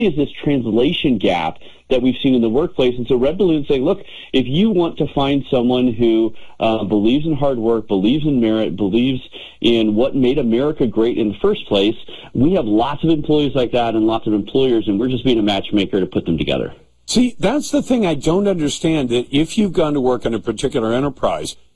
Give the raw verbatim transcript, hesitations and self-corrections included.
is this translation gap that we've seen in the workplace. And so Red Balloon's saying, look, if you want to find someone who uh, believes in hard work, believes in merit, believes in what made America great in the first place, we have lots of employees like that and lots of employers, and we're just being a matchmaker to put them together. See, that's the thing I don't understand, that if you've gone to work in a particular enterprise,